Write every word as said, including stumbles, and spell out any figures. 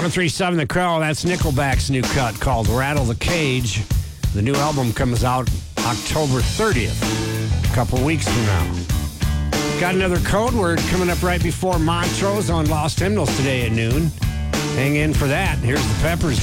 one oh three point seven The Crow, that's Nickelback's new cut called Rattle the Cage. The new album comes out October thirtieth, a couple weeks from now. Got another code word coming up right before Montrose on Lost Hymnals today at noon. Hang in for that. Here's the Peppers.